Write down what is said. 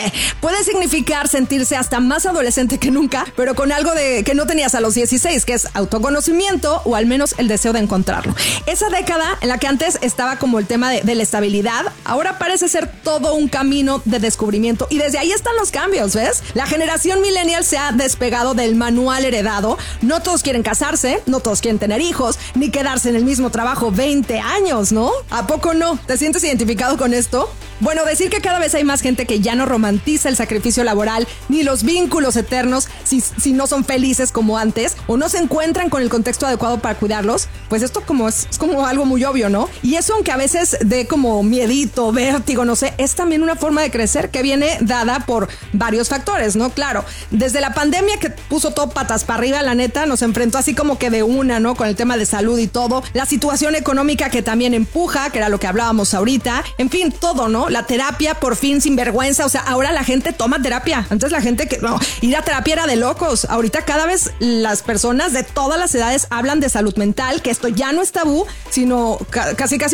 puede significar sentirse hasta más adolescente que nunca, pero con algo de que no tenías a los 16, que es autoconocimiento o al menos el deseo de encontrarlo. Esa década en la que antes estaba como el tema de la estabilidad, ahora parece ser todo un camino de descubrimiento y desde ahí están los cambios, ¿ves? La generación millennial se ha despegado del manual heredado. No todos quieren casarse, no todos quieren tener hijos, ni quedarse en el mismo trabajo 20 años, ¿no? ¿A poco no? ¿Te sientes identificado con esto? Bueno, decir que cada vez hay más gente que ya no romantiza el sacrificio laboral ni los vínculos eternos si no son felices como antes o no se encuentran con el contexto adecuado para cuidarlos, pues esto es como algo muy obvio, ¿no? Y eso, aunque a veces dé como miedito, vértigo, no sé, es también una forma de crecer que viene dada por varios factores, ¿no? Claro, desde la pandemia que puso todo patas para arriba, la neta, nos enfrentó así como que de una, ¿no? Con el tema de salud y todo, la situación económica que también empuja, que era lo que hablábamos ahorita, en fin, todo, ¿no? La terapia, por fin, sin vergüenza, o sea, ahora la gente toma terapia. Antes la gente ir a terapia era de locos. Ahorita cada vez las personas de todas las edades hablan de salud mental, que esto ya no es tabú, sino casi